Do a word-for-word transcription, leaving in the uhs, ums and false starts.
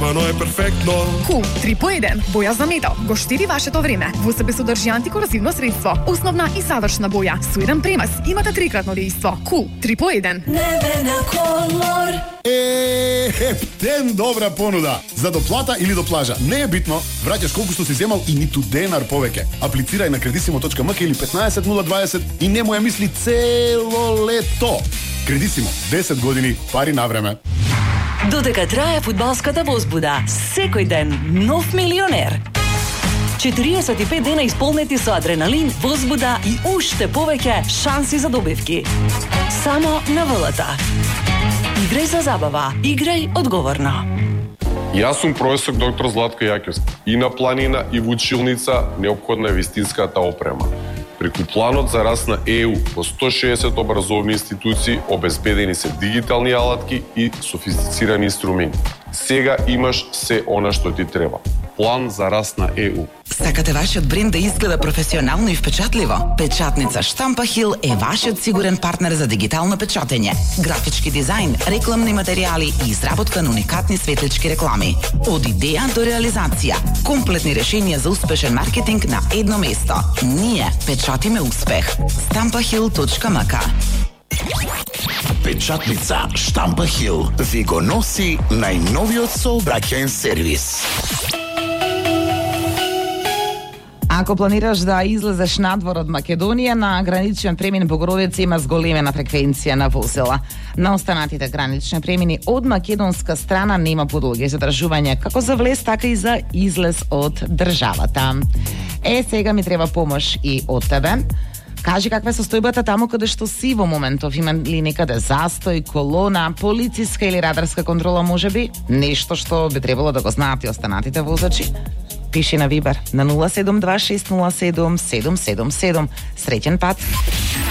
Шимано е перфектно. Кул три по еден, боја за метал, го штеди вашето време. Во себе содржи антикорозивно средство, основна и садочна боја, со еден премас, имате трикратно дејство. Кул три по еден. Небена колор. Е, ептен добра понуда. За доплата или до плажа. Не е битно, враќаш колку што си земал и ниту денар повеќе. Аплицирај на кредисимо точка ем ка или петнаесет нула дваесет и не моја мисли цело лето. Кредисимо, десет години, пари на време. Додека трае фудбалската возбуда, секој ден нов милионер. четириесет и пет дена исполнети со адреналин, возбуда и уште повеќе шанси за добивки. Само на ВЛТ. Играј за забава, играј одговорно. Јас сум професор доктор Златка Јакевска. И на планина и во училница неопходна е вистинската опрема. Преку планот за раст на Е У во сто шеесет образовни институции обезбедени се дигитални алатки и софистицирани инструменти. Сега имаш се она што ти треба. План за раст на Е У. Сакате вашиот бренд да изгледа професионално и впечатливо? Печатница Штампа Хил е вашиот сигурен партнер за дигитално печатење, графички дизајн, рекламни материјали и изработка на уникатни светлички реклами. Од идеја до реализација, комплетни решенија за успешен маркетинг на едно место. Ние печатиме успех. штампа хил точка ем ка. Печатница Штампа Хил ви го носи најновиот сообраќаен сервис. Ако планираш да излезеш надвор од Македонија, на граничен премин Богородица има зголемена фреквенција на возила. На останатите гранични премини од македонска страна нема подолги задржување, како за влез, така и за излез од државата. Е, сега ми треба помош и од тебе. Кажи каква е состојбата таму каде што си во моментов, има ли некаде застој, колона, полициска или радарска контрола можеби? Нешто што би требало да го знаат и останатите возачи? Пиши на Вибер на нула седум два шест нула седум седум седум седум. Среќен пат!